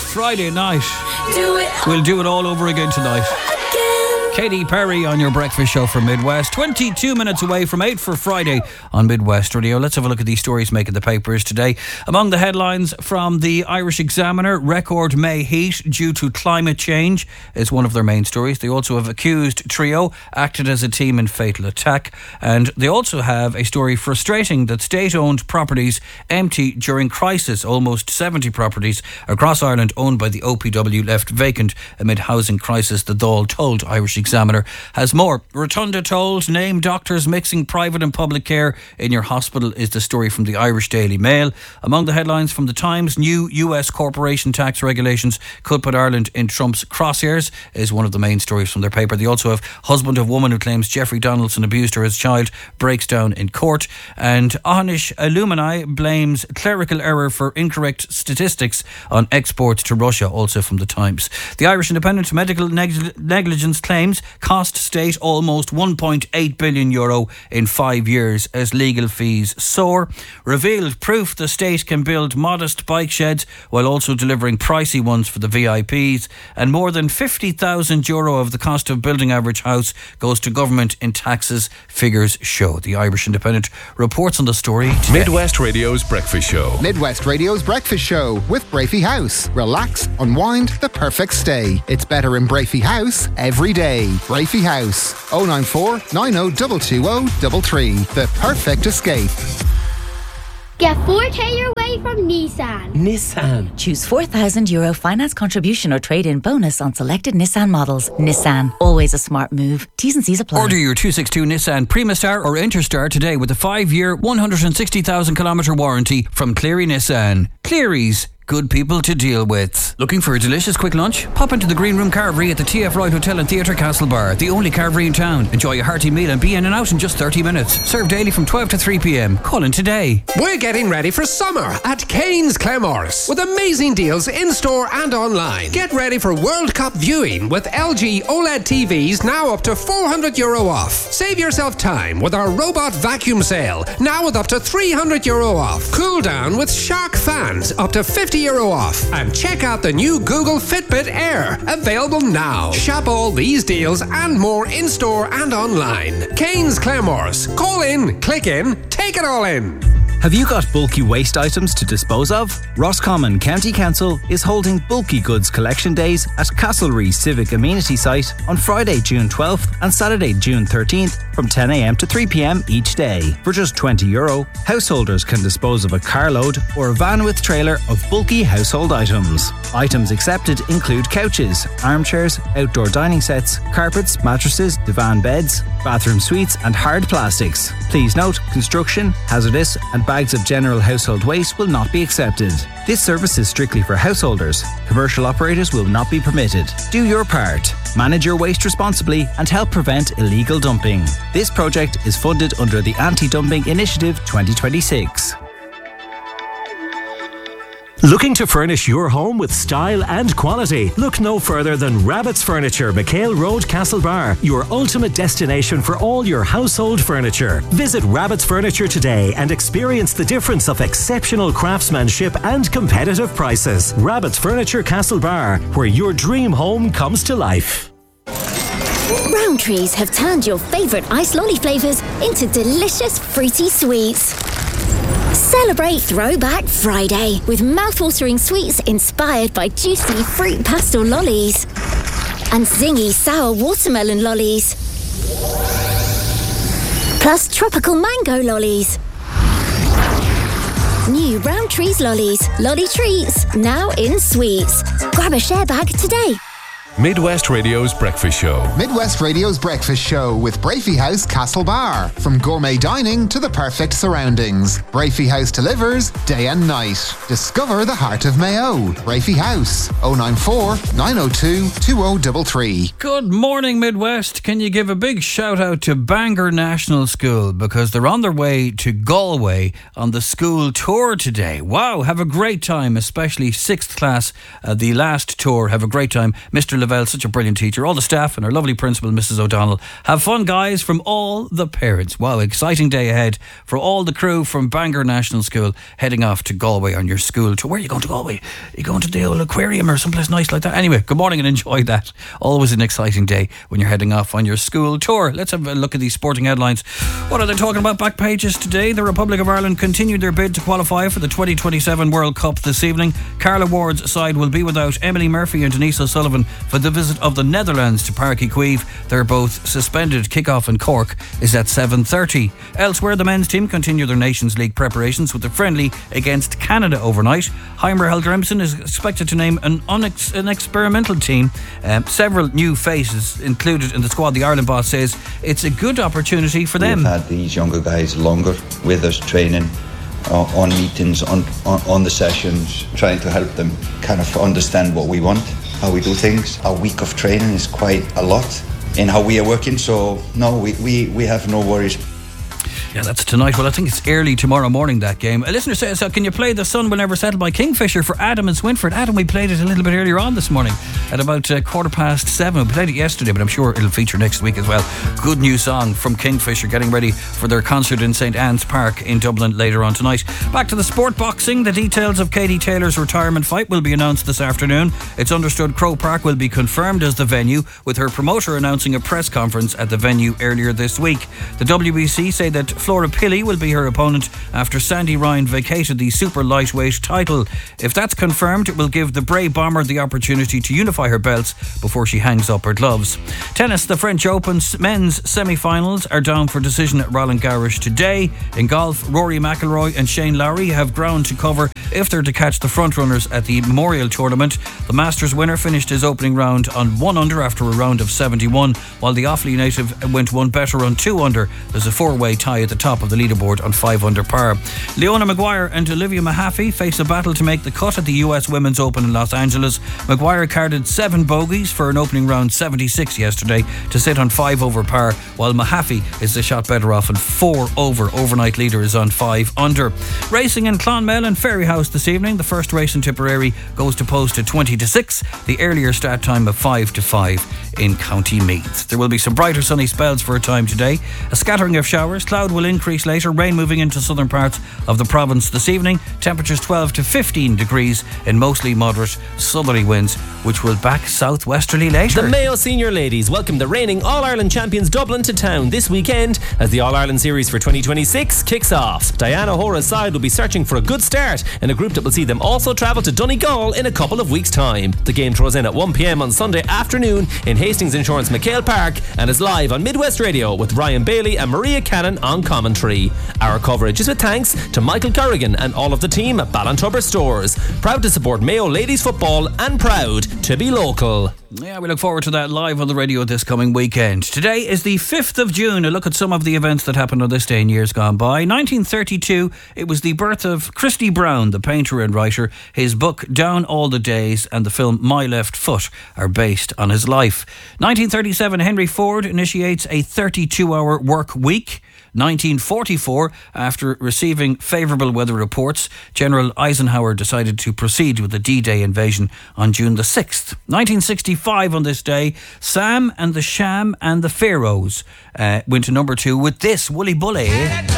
Friday night. We'll do it all over again tonight. Katy Perry on your breakfast show for Midwest. 22 minutes away from 8 for Friday on Midwest Radio. Let's have a look at these stories making the papers today. Among the headlines from the Irish Examiner, record May heat due to climate change is one of their main stories. They also have accused trio acted as a team in fatal attack. And they also have a story frustrating that state-owned properties empty during crisis. Almost 70 properties across Ireland owned by the OPW left vacant amid housing crisis, the Dáil told Irish Examiner. Has more. Rotunda told name doctors mixing private and public care in your hospital is the story from the Irish Daily Mail. Among the headlines from the Times, new US corporation tax regulations could put Ireland in Trump's crosshairs is one of the main stories from their paper. They also have husband of woman who claims Jeffrey Donaldson abused her as child breaks down in court, and Anish Illuminai blames clerical error for incorrect statistics on exports to Russia, also from the Times. The Irish Independent, medical negligence claims cost state almost €1.8 billion in 5 years as legal fees soar. Revealed proof the state can build modest bike sheds while also delivering pricey ones for the VIPs, and more than €50,000 of the cost of building average house goes to government in taxes, figures show. The Irish Independent reports on the story today. Midwest Radio's Breakfast Show. Midwest Radio's Breakfast Show with Brafey House. Relax, unwind, the perfect stay. It's better in Brafey House every day. Brafey House, 094 90 220 the perfect escape. Get 4K your way from Nissan. Nissan. Choose €4,000 finance contribution or trade-in bonus on selected Nissan models. Nissan. Always a smart move. T's and C's apply. Order your 262 Nissan Primastar or Interstar today with a 5-year, 160,000 kilometre warranty from Cleary Nissan. Cleary's. Good people to deal with. Looking for a delicious quick lunch? Pop into the Green Room Carvery at the TF Wright Hotel and Theatre Castlebar, the only carvery in town. Enjoy a hearty meal and be in and out in just 30 minutes. Served daily from 12 to 3 p.m. Call in today. We're getting ready for summer at Kane's Claremorris with amazing deals in-store and online. Get ready for World Cup viewing with LG OLED TVs now up to €400 off. Save yourself time with our robot vacuum sale, now with up to €300 off. Cool down with Shark fans, up to €50 off. And check out the new Google Fitbit Air, available now. Shop all these deals and more in-store and online. Kane's Claremorris. Call in, click in, take it all in. Have you got bulky waste items to dispose of? Roscommon County Council is holding Bulky Goods Collection Days at Castlereagh Civic Amenity Site on Friday, June 12th and Saturday, June 13th from 10 a.m. to 3 p.m. each day. For just €20, householders can dispose of a carload or a van with trailer of bulky household items. Items accepted include couches, armchairs, outdoor dining sets, carpets, mattresses, divan beds, bathroom suites and hard plastics. Please note, construction, hazardous and bags of general household waste will not be accepted. This service is strictly for householders. Commercial operators will not be permitted. Do your part. Manage your waste responsibly and help prevent illegal dumping. This project is funded under the Anti-Dumping Initiative 2026. Looking to furnish your home with style and quality? Look no further than Rabbit's Furniture, McHale Road, Castlebar, your ultimate destination for all your household furniture. Visit Rabbit's Furniture today and experience the difference of exceptional craftsmanship and competitive prices. Rabbit's Furniture, Castlebar, where your dream home comes to life. Rowntree's have turned your favourite ice lolly flavours into delicious fruity sweets. Celebrate Throwback Friday with mouthwatering sweets inspired by juicy fruit pastel lollies and zingy sour watermelon lollies, plus tropical mango lollies. New Rowntree's lollies, lolly treats, now in sweets. Grab a share bag today. Midwest Radio's Breakfast Show. Midwest Radio's Breakfast Show with Brafey House Castlebar. From gourmet dining to the perfect surroundings, Brafey House delivers day and night. Discover the heart of Mayo. Brafey House, 094 902 2033. Good morning, Midwest. Can you give a big shout out to Bangor National School because they're on their way to Galway on the school tour today. Wow, have a great time, especially 6th class, the last tour. Have a great time. Mr. Lavelle, such a brilliant teacher, all the staff and our lovely principal, Mrs. O'Donnell. Have fun, guys, from all the parents. Wow, exciting day ahead for all the crew from Bangor National School heading off to Galway on your school tour. Where are you going to Galway? Are you going to the old aquarium or someplace nice like that? Anyway, good morning and enjoy that. Always an exciting day when you're heading off on your school tour. Let's have a look at these sporting headlines. What are they talking about? Back pages today. The Republic of Ireland continued their bid to qualify for the 2027 World Cup this evening. Carla Ward's side will be without Emily Murphy and Denise O'Sullivan for the visit of the Netherlands to Páirc Uí Chaoimh. They're both suspended. Kick-off in Cork is at 7:30. Elsewhere, the men's team continue their Nations League preparations with the friendly against Canada overnight. Heimer Helgrimsson is expected to name an experimental team. Several new faces included in the squad. The Ireland boss says it's a good opportunity for them. We've had these younger guys longer with us, training on meetings, on the sessions, trying to help them kind of understand what we want, how we do things. A week of training is quite a lot in how we are working, so no, we have no worries. Yeah, that's tonight. Well, I think it's early tomorrow morning, that game. A listener says, can you play The Sun Will Never Settle by Kingfisher for Adam and Swinford? Adam, we played it a little bit earlier on this morning at about 7:15. We played it yesterday, but I'm sure it'll feature next week as well. Good new song from Kingfisher, getting ready for their concert in St Anne's Park in Dublin later on tonight. Back to the sport boxing. The details of Katie Taylor's retirement fight will be announced this afternoon. It's understood Croke Park will be confirmed as the venue, with her promoter announcing a press conference at the venue earlier this week. The WBC say that Flora Pilley will be her opponent after Sandy Ryan vacated the super lightweight title. If that's confirmed, it will give the Bray Bomber the opportunity to unify her belts before she hangs up her gloves. Tennis, the French Open men's semi-finals are down for decision at Roland Garros today. In golf, Rory McIlroy and Shane Lowry have ground to cover if they're to catch the frontrunners at the Memorial Tournament. The Masters winner finished his opening round on 1 under after a round of 71, while the Offaly native went one better on 2 under. There's a 4-way tie at the top of the leaderboard on 5 under par. Leona Maguire and Olivia Mahaffey face a battle to make the cut at the US Women's Open in Los Angeles. Maguire carded 7 bogeys for an opening round 76 yesterday to sit on 5 over par, while Mahaffey is a shot better off and 4 over. Overnight leader is on 5 under. Racing in Clonmel and Ferryhouse this evening. The first race in Tipperary goes to post at 20-6. The earlier start time of 5-5 in County Meath. There will be some brighter sunny spells for a time today. A scattering of showers. Cloud will increase later. Rain moving into southern parts of the province this evening. Temperatures 12 to 15 degrees in mostly moderate southerly winds, which will back southwesterly later. The Mayo Senior Ladies welcome the reigning All-Ireland champions Dublin to town this weekend as the All-Ireland Series for 2026 kicks off. Diana Hora's side will be searching for a good start in a group that will see them also travel to Donegal in a couple of weeks' time. The game throws in at 1 p.m. on Sunday afternoon in Hastings Insurance McHale Park and is live on Midwest Radio with Ryan Bailey and Maria Cannon on commentary. Our coverage is with thanks to Michael Corrigan and all of the team at Ballantubber Stores. Proud to support Mayo Ladies Football and proud to be local. Yeah, we look forward to that live on the radio this coming weekend. Today is the 5th of June. A look at some of the events that happened on this day in years gone by. 1932, it was the birth of Christy Brown, the painter and writer. His book Down All the Days and the film My Left Foot are based on his life. 1937, Henry Ford initiates a 32-hour work week. 1944, after receiving favourable weather reports, General Eisenhower decided to proceed with the D-Day invasion on June the 6th. 1965, on this day, Sam and the Sham and the Pharaohs went to number 2 with this, Wooly Bully.